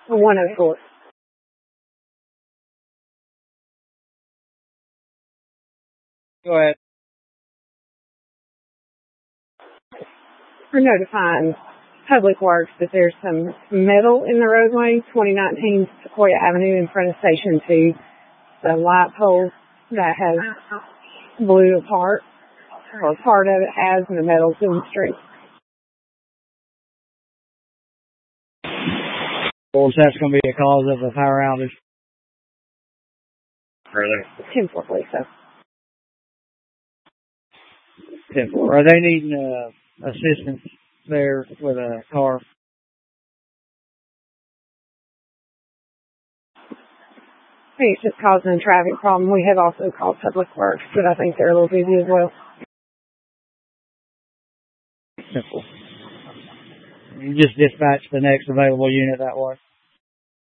104. Go ahead. We're notifying Public Works that there's some metal in the roadway, 2019 Sequoia Avenue in front of Station 2. The light pole that has blew apart, or part of it has, and the metal's in the street. Well, that's going to be a cause of a power outage. Really? Temporarily, so. Temporary. Are they needing assistance there with a car? I think it's just causing a traffic problem. We have also called Public Works, but I think they're a little busy as well. Simple. You just dispatch the next available unit that way.